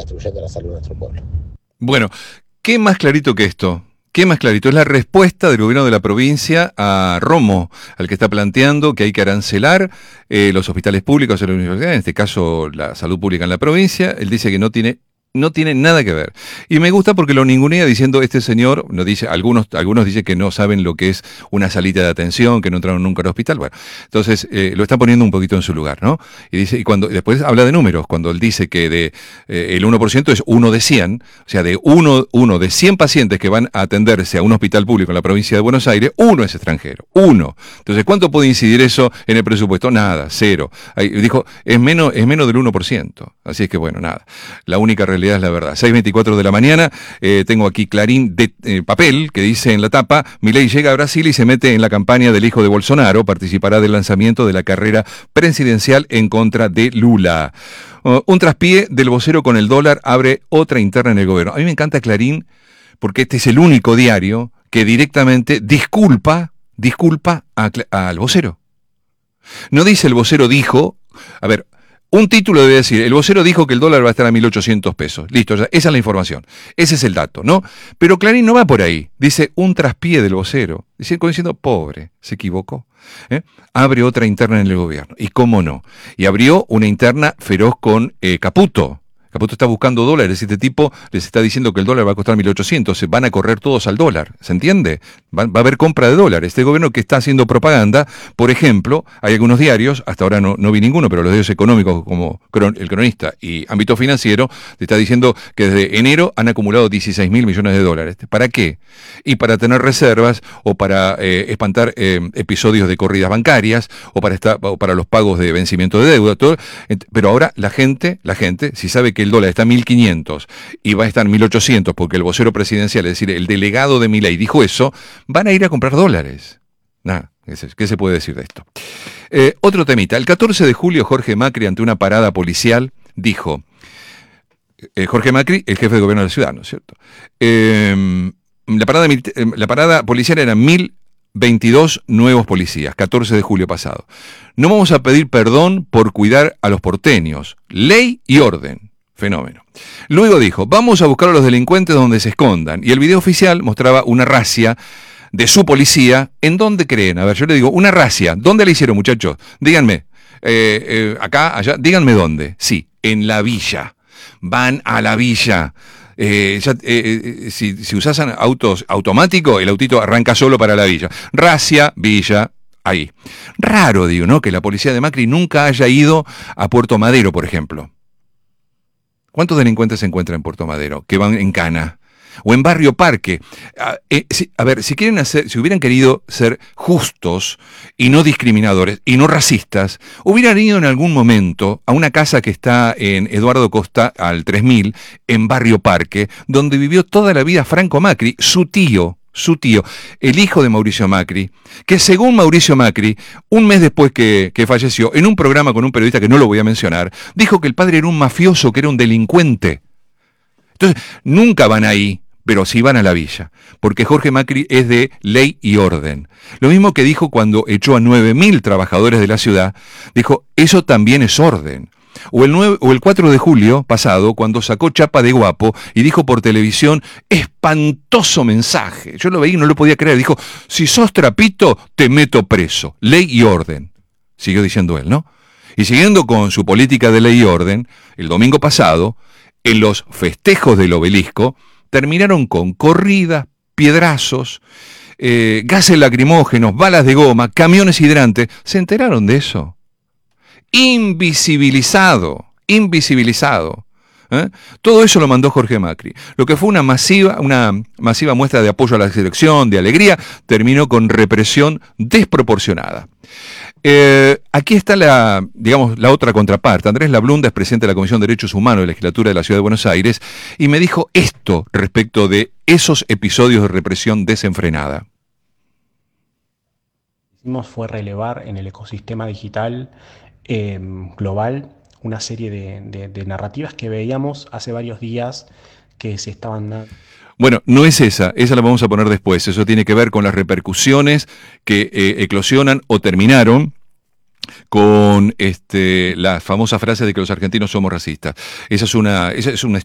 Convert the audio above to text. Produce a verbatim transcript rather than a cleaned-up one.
destruyendo la salud de nuestro pueblo. Bueno, ¿qué más clarito que esto? ¿Qué más clarito? Es la respuesta del gobierno de la provincia a Romo, al que está planteando que hay que arancelar eh, los hospitales públicos en la universidad, en este caso la salud pública en la provincia. Él dice que no tiene no tiene nada que ver. Y me gusta porque lo ningunea diciendo, este señor, nos dice, algunos, algunos dicen que no saben lo que es una salita de atención, que no entraron nunca al hospital. Bueno, entonces eh, lo está poniendo un poquito en su lugar, ¿no? Y dice, y cuando después habla de números, cuando él dice que de eh, el uno por ciento es uno de cien, o sea, de uno, uno de cien pacientes que van a atenderse a un hospital público en la provincia de Buenos Aires, uno es extranjero, uno. Entonces, ¿cuánto puede incidir eso en el presupuesto? Nada, cero. Ahí dijo, es menos, es menos del uno por ciento. Así es que bueno, nada. La única realidad es la verdad. seis veinticuatro de la mañana, eh, tengo aquí Clarín de eh, papel, que dice en la tapa, Milei llega a Brasil y se mete en la campaña del hijo de Bolsonaro, participará del lanzamiento de la carrera presidencial en contra de Lula. Uh, un traspié del vocero con el dólar abre otra interna en el gobierno. A mí me encanta Clarín, porque este es el único diario que directamente disculpa, disculpa a, al vocero. No dice el vocero dijo, a ver, un título debe decir, el vocero dijo que el dólar va a estar a mil ochocientos pesos. Listo, esa es la información. Ese es el dato, ¿no? Pero Clarín no va por ahí. Dice un traspié del vocero. Dice, como diciendo, pobre, se equivocó. ¿Eh? Abre otra interna en el gobierno. ¿Y cómo no? Y abrió una interna feroz con eh, Caputo. Caputo está buscando dólares, este tipo les está diciendo que el dólar va a costar mil ochocientos, se van a correr todos al dólar, ¿se entiende? Va, va a haber compra de dólares. Este gobierno que está haciendo propaganda, por ejemplo, hay algunos diarios, hasta ahora no, no vi ninguno, pero los diarios económicos como El Cronista y Ámbito Financiero, le está diciendo que desde enero han acumulado dieciséis mil millones de dólares. ¿Para qué? Y para tener reservas o para eh, espantar eh, episodios de corridas bancarias o para, esta, o para los pagos de vencimiento de deuda. Todo. Pero ahora la gente, la gente, si sabe que el dólar está a mil quinientos y va a estar mil ochocientos porque el vocero presidencial, es decir, el delegado de Milei dijo eso, van a ir a comprar dólares. Nada, ¿qué se puede decir de esto? Eh, otro temita. El catorce de julio, Jorge Macri, ante una parada policial, dijo, eh, Jorge Macri, el jefe de gobierno de la ciudad, ¿no es cierto? Eh, la, parada, la parada policial era mil veintidós nuevos policías, catorce de julio pasado. No vamos a pedir perdón por cuidar a los porteños. Ley y orden. Fenómeno. Luego dijo, vamos a buscar a los delincuentes donde se escondan. Y el video oficial mostraba una razzia de su policía. ¿En dónde creen? A ver, yo le digo, una razzia. ¿Dónde la hicieron, muchachos? Díganme. Eh, eh, acá, allá. Díganme dónde. Sí, en la villa. Van a la villa. Eh, ya, eh, eh, si, si usasen autos automáticos, el autito arranca solo para la villa. Razzia, villa. Ahí. Raro, digo, ¿no? Que la policía de Macri nunca haya ido a Puerto Madero, por ejemplo. ¿Cuántos delincuentes se encuentran en Puerto Madero que van en cana? O en Barrio Parque. A, eh, si, a ver, si quieren hacer, si hubieran querido ser justos y no discriminadores y no racistas, hubieran ido en algún momento a una casa que está en Eduardo Costa al tres mil, en Barrio Parque, donde vivió toda la vida Franco Macri, su tío. Su tío, el hijo de Mauricio Macri, que según Mauricio Macri, un mes después que, que falleció, en un programa con un periodista que no lo voy a mencionar, dijo que el padre era un mafioso, que era un delincuente. Entonces, nunca van ahí, pero sí van a la villa, porque Jorge Macri es de ley y orden. Lo mismo que dijo cuando echó a nueve mil trabajadores de la ciudad, dijo, eso también es orden. O el, nueve, o el cuatro de julio pasado, cuando sacó chapa de guapo y dijo por televisión, espantoso mensaje. Yo lo veía y no lo podía creer. Dijo, si sos trapito, te meto preso. Ley y orden. Siguió diciendo él, ¿no? Y siguiendo con su política de ley y orden, el domingo pasado, en los festejos del obelisco, terminaron con corridas, piedrazos, eh, gases lacrimógenos, balas de goma, camiones hidrantes. ¿Se enteraron de eso? Invisibilizado, invisibilizado. ¿Eh? Todo eso lo mandó Jorge Macri. Lo que fue una masiva, una masiva muestra de apoyo a la selección, de alegría, terminó con represión desproporcionada. Eh, aquí está la, digamos, la otra contraparte. Andrés Lablunda es presidente de la Comisión de Derechos Humanos de la Legislatura de la Ciudad de Buenos Aires y me dijo esto respecto de esos episodios de represión desenfrenada. Hicimos fue relevar en el ecosistema digital eh, global una serie de, de, de narrativas que veíamos hace varios días que se estaban dando. Bueno, no es esa, esa la vamos a poner después. Eso tiene que ver con las repercusiones que eh, eclosionan o terminaron con este, la famosa frase de que los argentinos somos racistas. Esa es una, esa es una